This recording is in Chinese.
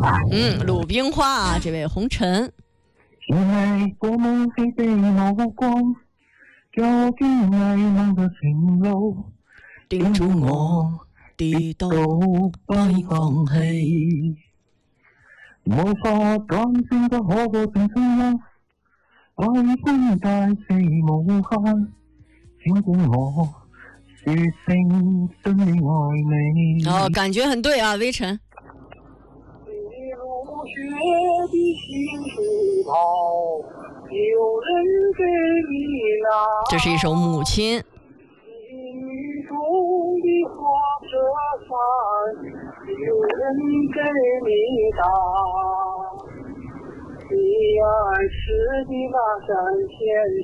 鲁冰花啊，这位红尘。 原来多么黑被目光照进爱梦的蜃楼， 盯住我的斗白放黑， 魔法短信的火火层层浪，爱不带谁无限，请跟我说声真的爱你。 感觉很对啊，微尘。 雪的新葡萄，有人给你拿。 这是一首母亲。 雨中的花折伞，有人给你打。你爱吃的那山甜